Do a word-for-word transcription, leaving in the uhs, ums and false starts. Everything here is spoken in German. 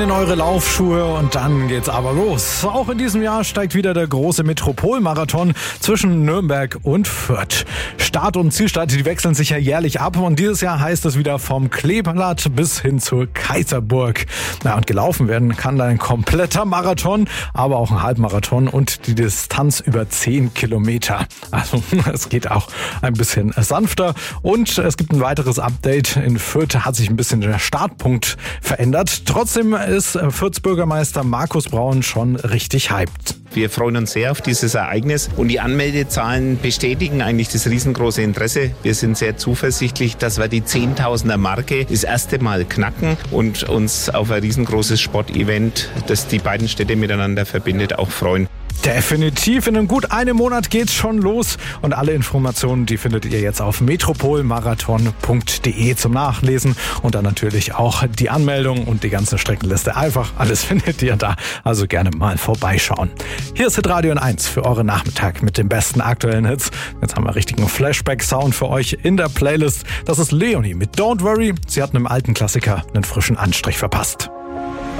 In eure Laufschuhe und dann geht's aber los. Auch in diesem Jahr steigt wieder der große Metropolmarathon zwischen Nürnberg und Fürth. Start und Zielstadt, die wechseln sich ja jährlich ab und dieses Jahr heißt es wieder vom Kleeblatt bis hin zur Kaiserburg. Na, und gelaufen werden kann da ein kompletter Marathon, aber auch ein Halbmarathon und die Distanz über zehn Kilometer. Also es geht auch ein bisschen sanfter und es gibt ein weiteres Update. In Fürth hat sich ein bisschen der Startpunkt verändert. Trotzdem ist Fürths Bürgermeister Markus Braun schon richtig hyped. Wir freuen uns sehr auf dieses Ereignis und die Anmeldezahlen bestätigen eigentlich das riesengroße Interesse. Wir sind sehr zuversichtlich, dass wir die Zehntausender-Marke das erste Mal knacken und uns auf ein riesengroßes Sportevent, das die beiden Städte miteinander verbindet, auch freuen. Definitiv, in einem gut einem Monat geht's schon los und alle Informationen, die findet ihr jetzt auf metropolmarathon punkt de zum Nachlesen und dann natürlich auch die Anmeldung und die ganze Streckenliste. Einfach alles findet ihr da, also gerne mal vorbeischauen. Hier ist Hitradio N eins für euren Nachmittag mit den besten aktuellen Hits. Jetzt haben wir richtigen Flashback-Sound für euch in der Playlist. Das ist Leonie mit Don't Worry. Sie hat einem alten Klassiker einen frischen Anstrich verpasst.